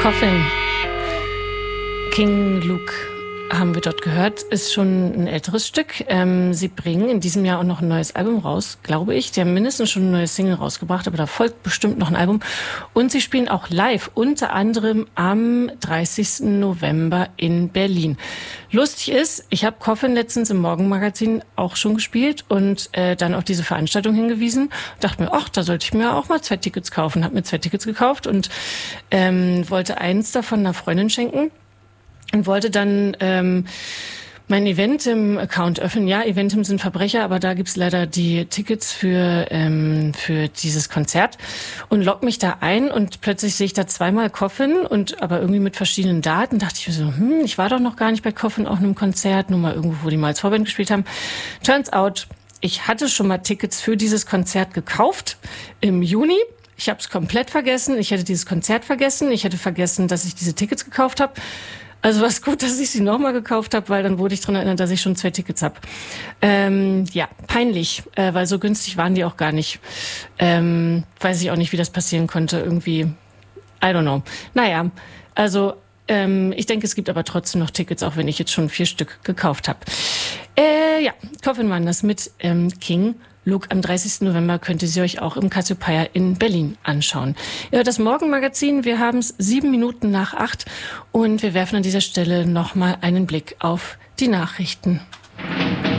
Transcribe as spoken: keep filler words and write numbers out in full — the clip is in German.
Coffin. King Luke haben wir dort gehört, ist schon ein älteres Stück. Ähm, sie bringen in diesem Jahr auch noch ein neues Album raus, glaube ich. Die haben mindestens schon ein neues Single rausgebracht, aber da folgt bestimmt noch ein Album. Und sie spielen auch live, unter anderem am dreißigsten November in Berlin. Lustig ist, ich habe Coffin letztens im Morgenmagazin auch schon gespielt und äh, dann auf diese Veranstaltung hingewiesen. Dachte mir, ach, da sollte ich mir auch mal zwei Tickets kaufen. Habe mir zwei Tickets gekauft und ähm, wollte eins davon einer Freundin schenken. Und wollte dann ähm, mein Eventim-Account öffnen. Ja, Eventim sind Verbrecher, aber da gibt's leider die Tickets für ähm, für dieses Konzert. Und log mich da ein und plötzlich sehe ich da zweimal Coffin und aber irgendwie mit verschiedenen Daten. Dachte ich mir so, hm, ich war doch noch gar nicht bei Coffin auf einem Konzert, nur mal irgendwo, wo die mal als Vorband gespielt haben. Turns out, ich hatte schon mal Tickets für dieses Konzert gekauft im Juni. Ich habe es komplett vergessen. Ich hätte dieses Konzert vergessen. Ich hätte vergessen, dass ich diese Tickets gekauft habe. Also war es gut, dass ich sie nochmal gekauft habe, weil dann wurde ich daran erinnert, dass ich schon zwei Tickets habe. Ähm, ja, peinlich, äh, weil so günstig waren die auch gar nicht. Ähm, weiß ich auch nicht, wie das passieren konnte. Irgendwie, I don't know. Naja, also ähm, ich denke, es gibt aber trotzdem noch Tickets, auch wenn ich jetzt schon vier Stück gekauft habe. Äh, ja, Coffin waren das mit ähm, King Luke. Am dreißigsten November könnt ihr sie euch auch im Cassiopeia in Berlin anschauen. Ihr hört das Morgenmagazin, wir haben es sieben Minuten nach acht und wir werfen an dieser Stelle nochmal einen Blick auf die Nachrichten.